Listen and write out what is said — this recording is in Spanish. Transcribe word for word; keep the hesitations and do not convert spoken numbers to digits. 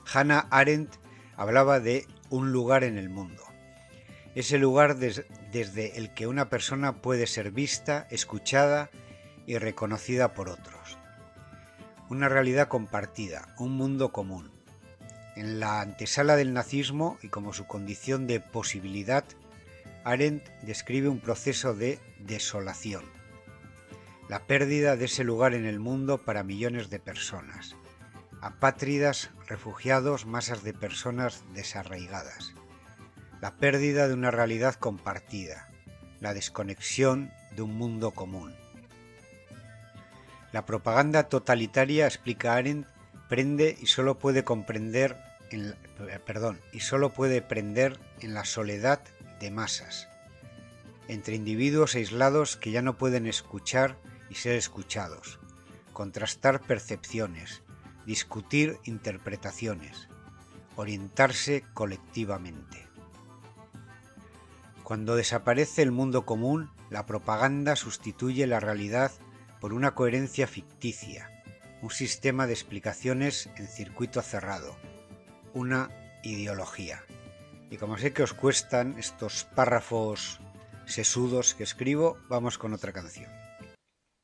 Hannah Arendt hablaba de un lugar en el mundo. Ese lugar des- desde el que una persona puede ser vista, escuchada y reconocida por otros. Una realidad compartida, un mundo común. En la antesala del nazismo y como su condición de posibilidad, Arendt describe un proceso de desolación, la pérdida de ese lugar en el mundo para millones de personas, apátridas, refugiados, masas de personas desarraigadas, la pérdida de una realidad compartida, la desconexión de un mundo común. La propaganda totalitaria, explica Arendt, prende y solo puede comprender en, perdón, y solo puede prender en la soledad de masas, entre individuos aislados que ya no pueden escuchar y ser escuchados, contrastar percepciones, discutir interpretaciones, orientarse colectivamente. Cuando desaparece el mundo común, la propaganda sustituye la realidad por una coherencia ficticia, un sistema de explicaciones en circuito cerrado, una ideología. Y como sé que os cuestan estos párrafos sesudos que escribo, vamos con otra canción.